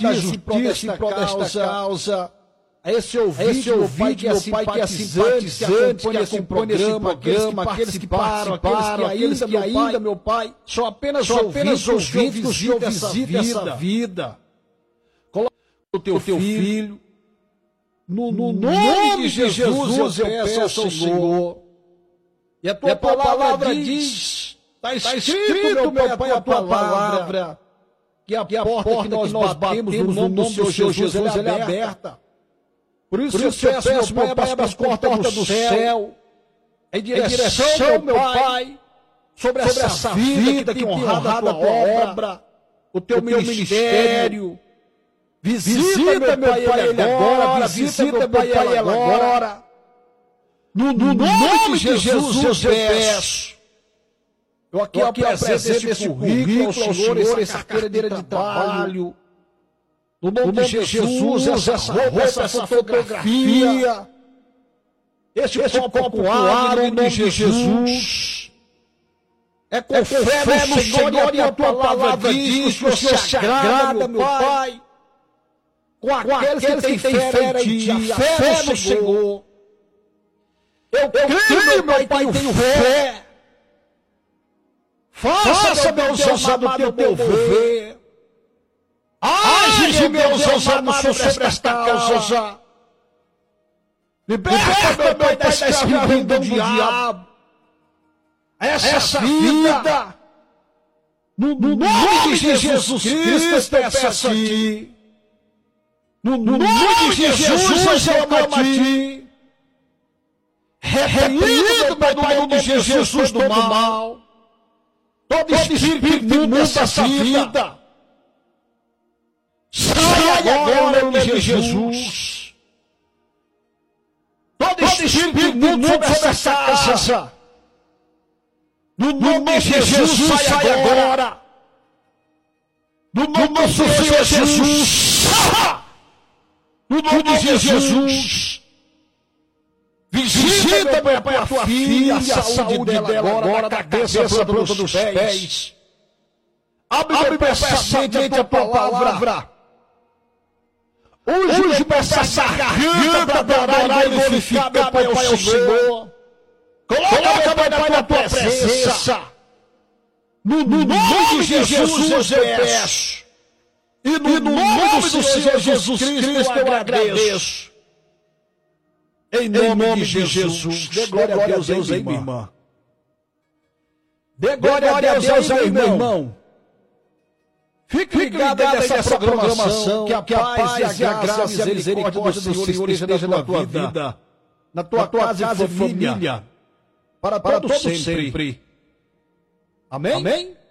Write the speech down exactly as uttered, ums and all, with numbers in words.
justiça em prol desta causa. A esse ouvinte, meu pai, que é simpatizante, que acompanha esse programa, aqueles que participaram, aqueles que ainda, meu pai, são apenas ouvintes que o Senhor visita essa vida. Coloca o teu filho. No nome de Jesus eu peço ao Senhor. E a tua palavra diz, está escrito, meu pai, a tua palavra, que a porta que nós batemos no nome do Senhor Jesus, ela é aberta. Por isso, Por isso eu peço, peço, meu Pai, abra as portas do céu, em direção, em direção meu Pai, sobre essa, sobre essa vida que tem honrado a tua obra, o teu, o teu ministério. Visita, visita meu Pai, Pai ele agora, visita, meu Pai, Pai ela agora. No, no, no nome de Jesus eu peço. Eu aqui, eu aqui apresento esse currículo ao Senhor, essa carteira de trabalho. No nome, no nome de Jesus, essa roupa, essa, essa fotografia, este, este copo, copo com água, no nome de Jesus. É com, é com fé, fé no Senhor, Senhor e a tua palavra diz que o Senhor se agrada, meu Pai, com aqueles que têm fé em ti, a fé no Senhor. Eu creio, meu Pai, tenho fé. Faça, meu Deus amado, o teu mover. Age, meu Deus amado, sobre esta causa. Liberta, meu Pai, da escravidão do diabo. Essa, essa vida, no, no nome de Jesus Cristo, eu peço a ti. No, no nome de Jesus, eu clamo a ti. Repreendo, meu Pai, no nome de Jesus, todo mal. Todo espírito imundo dessa vida. Sai agora, em nome de Jesus. Todo espírito imundo sobre essa casa. No nome de Jesus, sai agora. No nome do Senhor Jesus. No nome de Jesus. Visita, meu Pai, a tua filha, a saúde dela agora, da cabeça à planta dos pés. Abre, meu Pai, essa mente, a tua palavra. Hoje, para essa garganta, para adorar e glorificar, meu Pai, ao Senhor. Coloca, meu Pai, na tua presença. No nome de Jesus eu peço. E no nome do Senhor Jesus Cristo eu agradeço. Em nome de Jesus. Dê glória a Deus aí, minha irmã. Dê glória a Deus aí, meu irmão. Fique ligado nessa programação, que a, que a paz e a graça e a misericórdia do Senhor esteja na tua vida, na tua casa e família, para, para todos sempre. Amém? Amém?